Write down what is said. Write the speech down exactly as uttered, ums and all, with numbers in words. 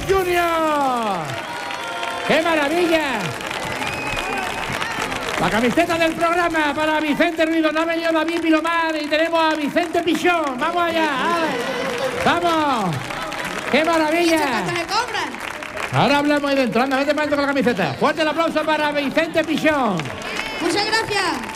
Junior. ¡Qué maravilla! La camiseta del programa para Vicente Ruido. No ha venido David Vilomar y tenemos a Vicente Pichón. ¡Vamos allá! ¡Ale! ¡Vamos! ¡Qué maravilla! ¿Cuánto le cobran? Ahora hablamos ahí dentro. Anda, vete para adentro con la camiseta. Fuerte el aplauso para Vicente Pichón. Muchas gracias.